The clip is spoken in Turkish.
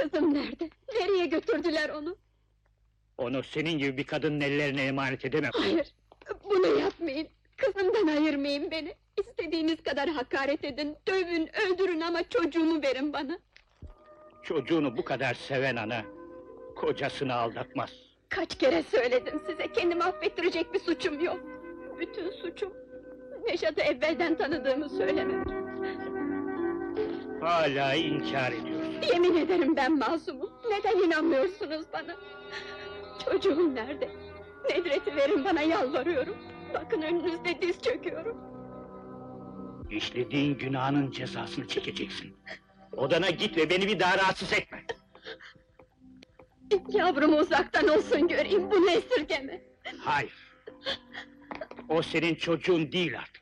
Kızım nerede? Nereye götürdüler onu? Onu senin gibi bir kadının ellerine emanet edemem. Hayır, bunu yapmayın! Kızımdan ayırmayın beni! İstediğiniz kadar hakaret edin, dövün, öldürün ama çocuğumu verin bana! Çocuğunu bu kadar seven ana, kocasını aldatmaz. Kaç kere söyledim size, kendimi affettirecek bir suçum yok! Bütün suçum, Neşat'ı evvelden tanıdığımı söylemek! Hala inkar ediyorsun. Yemin ederim ben masumum! Neden inanmıyorsunuz bana? Çocuğum nerede? Nedret'i verin bana, yalvarıyorum! Bakın önünüzde diz çöküyorum! İşlediğin günahının cezasını çekeceksin. Odana git ve beni bir daha rahatsız etme. Yavrumu uzaktan olsun göreyim, bunu esirgeme! Hayır. O senin çocuğun değil artık.